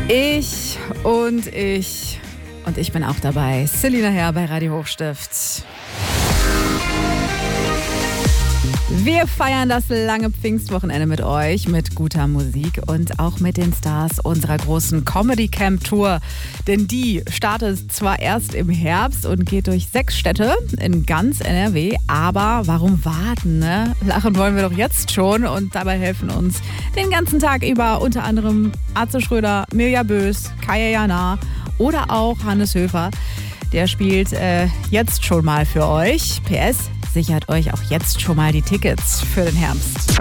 Ich bin auch dabei. Selina Herr bei Radio Hochstift. Wir feiern das lange Pfingstwochenende mit euch, mit guter Musik und auch mit den Stars unserer großen Comedy Camp Tour. Denn die startet zwar erst im Herbst und geht durch 6 Städte in ganz NRW, aber warum warten, ne? Lachen wollen wir doch jetzt schon und dabei helfen uns den ganzen Tag über unter anderem Atze Schröder, Mirja Bös, Kaya Jana oder auch Hannes Höfer. Der spielt jetzt schon mal für euch. PS, sichert euch auch jetzt schon mal die Tickets für den Herbst.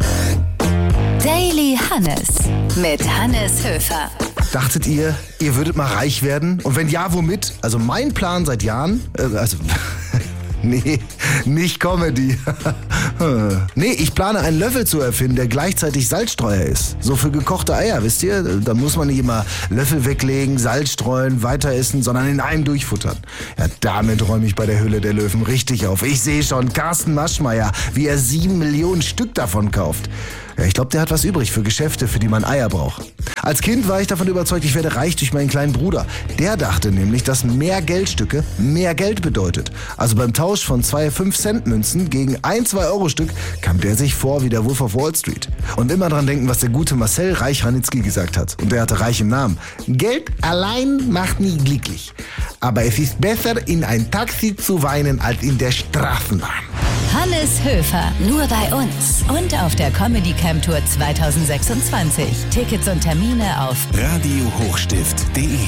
Daily Hannes mit Hannes Höfer. Dachtet ihr, ihr würdet mal reich werden? Und wenn ja, womit? Also mein Plan seit Jahren, nee, nicht Comedy. Nee, ich plane einen Löffel zu erfinden, der gleichzeitig Salzstreuer ist. So für gekochte Eier, wisst ihr? Da muss man nicht immer Löffel weglegen, Salz streuen, weiter essen, sondern in einem durchfuttern. Ja, damit räume ich bei der Höhle der Löwen richtig auf. Ich sehe schon Carsten Maschmeyer, wie er 7 Millionen Stück davon kauft. Ja, ich glaube, der hat was übrig für Geschäfte, für die man Eier braucht. Als Kind war ich davon überzeugt, ich werde reich durch meinen kleinen Bruder. Der dachte nämlich, dass mehr Geldstücke mehr Geld bedeutet. Also beim Tausch von 2 5-Cent-Münzen gegen ein 2-Euro-Stück kam der sich vor wie der Wolf of Wall Street. Und immer dran denken, was der gute Marcel Reich-Ranitzky gesagt hat. Und der hatte Reich im Namen. Geld allein macht nie glücklich. Aber es ist besser, in ein Taxi zu weinen, als in der Straßenbahn. Hannes Höfer, nur bei uns und auf der Comedy Camp Tour 2026. Tickets und Termine auf radiohochstift.de